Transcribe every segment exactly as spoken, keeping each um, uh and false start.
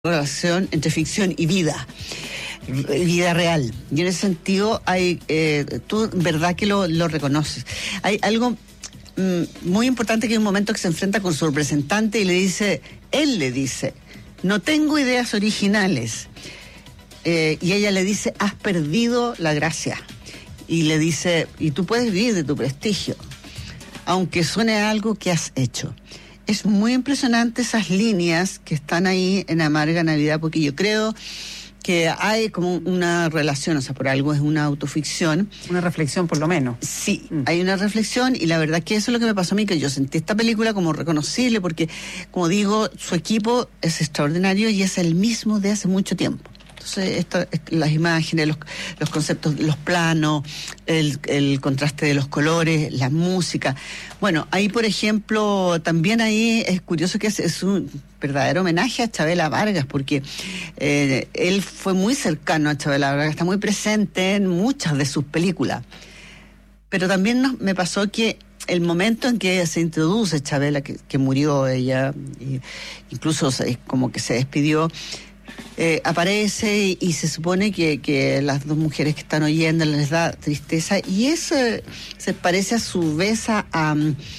relación entre ficción y vida, vida real. Y en ese sentido hay, eh, tú verdad que lo, lo reconoces. Hay algo mm, muy importante, que hay un momento que se enfrenta con su representante y le dice, él le dice, no tengo ideas originales. Eh, y ella le dice, has perdido la gracia. Y le dice, y tú puedes vivir de tu prestigio, aunque suene a algo que has hecho. Es muy impresionante esas líneas que están ahí en Amarga Navidad, porque yo creo que hay como una relación, o sea, por algo es una autoficción. Una reflexión, por lo menos. Sí, mm. hay una reflexión, y la verdad que eso es lo que me pasó a mí, que yo sentí esta película como reconocible, porque, como digo, su equipo es extraordinario y es el mismo de hace mucho tiempo. Entonces, esto, las imágenes, los, los conceptos, los planos, el, el contraste de los colores, la música. Bueno, ahí, por ejemplo, también ahí es curioso que es, es un verdadero homenaje a Chavela Vargas, porque eh, él fue muy cercano a Chavela Vargas, está muy presente en muchas de sus películas. Pero también nos, me pasó que el momento en que se introduce Chavela, que, que murió ella, y incluso se, como que se despidió, Eh, aparece y, y se supone que, que las dos mujeres que están oyendo les da tristeza, y eso se parece a su vez a, a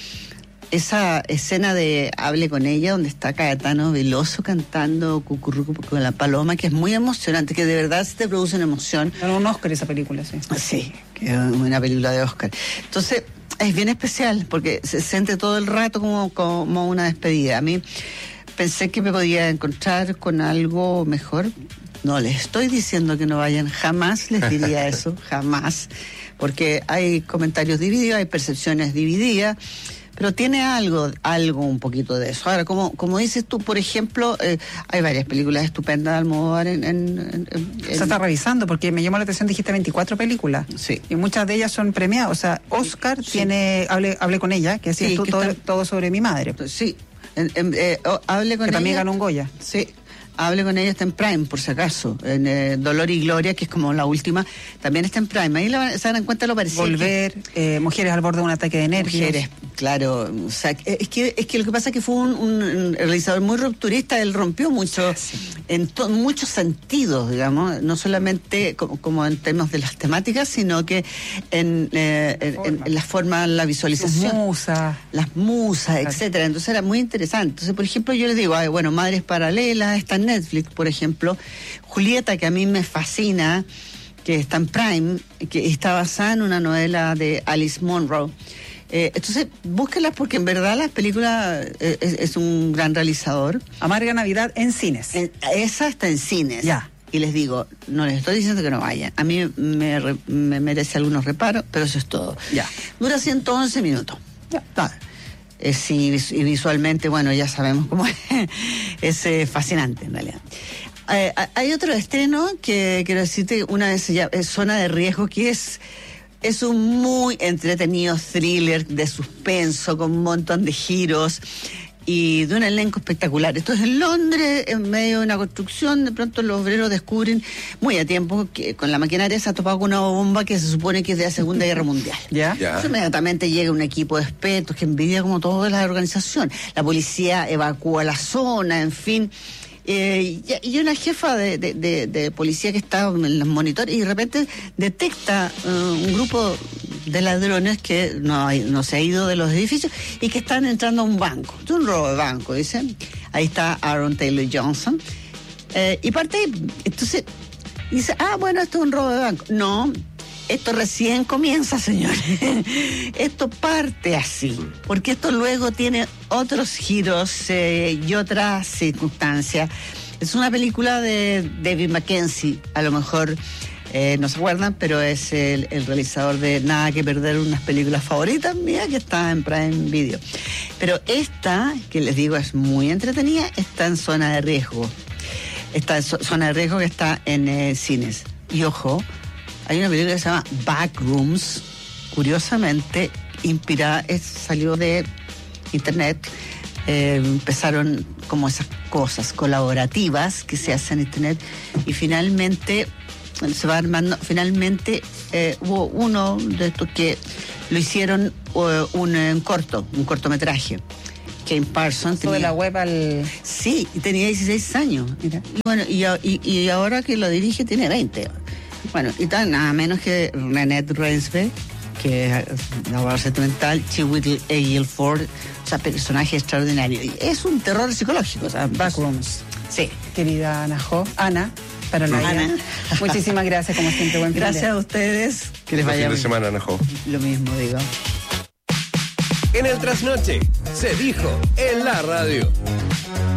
esa escena de Hable con ella, donde está Caetano Veloso cantando Cucurruco con la paloma, que es muy emocionante, que de verdad se te produce una emoción. Ganó un Oscar esa película, sí. Sí, que es una película de Oscar. Entonces es bien especial porque se siente todo el rato como, como una despedida. A mí pensé que me podía encontrar con algo mejor. No les estoy diciendo que no vayan, jamás les diría eso, jamás, porque hay comentarios divididos, hay percepciones divididas, pero tiene algo, algo un poquito de eso. Ahora, como, como dices tú, por ejemplo, eh, hay varias películas estupendas de Almodóvar en, en, en, en... Se está revisando, porque me llamó la atención, dijiste veinticuatro películas. Sí. Y muchas de ellas son premiadas. O sea, Oscar sí. tiene, hablé, hablé con ella, que hacía sí, tú todo, está... todo sobre mi madre. Sí. En, en, eh, oh, hable con que ella. También ganó un Goya. Sí, Hable con ella, está en Prime, por si acaso. En eh, Dolor y Gloria, que es como la última, también está en Prime. Ahí la, se dan cuenta lo parecido. Volver, que... eh, Mujeres al borde de un ataque de nervios. Mujeres, claro. O sea, es que, es que lo que pasa es que fue un, un realizador muy rupturista. Él rompió mucho, sí. en to, muchos sentidos, digamos, no solamente como, como en términos de las temáticas, sino que en, eh, en, en la forma, la visualización. Las musas. Las musas, claro. etcétera. Entonces era muy interesante. Entonces, por ejemplo, yo les digo, ay, bueno, Madres Paralelas, están Netflix, por ejemplo. Julieta, que a mí me fascina, que está en Prime, que está basada en una novela de Alice Munro. Eh, entonces, búsquenlas, porque en verdad las películas eh, es, es un gran realizador. Amarga Navidad en cines. En, esa está en cines. Ya. Y les digo, no les estoy diciendo que no vayan. A mí me, me merece algunos reparos, pero eso es todo. Ya. Dura ciento once minutos. Ya. Ah. Eh, sí, y visualmente, bueno, ya sabemos cómo es, es eh, fascinante en realidad. Eh, hay otro estreno que quiero decirte, una vez ya es Zona de Riesgo, que es, es un muy entretenido thriller de suspenso con un montón de giros y de un elenco espectacular. Esto es en Londres, en medio de una construcción. De pronto los obreros descubren muy a tiempo que con la maquinaria se ha topado con una bomba que se supone que es de la Segunda Guerra Mundial. ¿Ya? Ya. Entonces, inmediatamente llega un equipo de expertos que envidia como toda la organización. La policía evacúa la zona, en fin. Eh, y, y una jefa de, de, de, de policía que está en los monitores y de repente detecta uh, un grupo de ladrones que no, hay, no se ha ido de los edificios y que están entrando a un banco. Es un robo de banco, dicen. Ahí está Aaron Taylor Johnson. Eh, y parte, entonces, dice, ah, bueno, esto es un robo de banco. No, esto recién comienza, señores. Esto parte así, porque esto luego tiene otros giros eh, y otras circunstancias. Es una película de David Mackenzie, a lo mejor eh, no se acuerdan, pero es el, el realizador de Nada que Perder, unas películas favoritas mías, que está en Prime Video. Pero esta, que les digo, es muy entretenida, está en Zona de Riesgo. Está en Zona de Riesgo, que está en eh, cines. Y ojo, hay una película que se llama Backrooms, curiosamente inspirada, es, salió de internet. Eh, empezaron como esas cosas colaborativas que se hacen en internet y finalmente se va armando. Finalmente eh, hubo uno de estos que lo hicieron uh, un, un corto, un cortometraje. Kane Parsons. Tenía, de la web al... Sí, y tenía dieciséis años. Mira. Y bueno, y, y, y ahora que lo dirige tiene veinte. Bueno, y tal, nada menos que Renette Reinsve, que es la abogada sentimental, Chiwetel Ejiofor, o sea, personaje extraordinario. Y es un terror psicológico, o sea, Backrooms. Sí. Querida Ana Jo, Ana, para la Ana. Muchísimas gracias, como siempre, buen fin de. Gracias a ustedes. Que les vaya fin de semana, Ana Jo. Lo mismo, digo. En el trasnoche se dijo en la radio.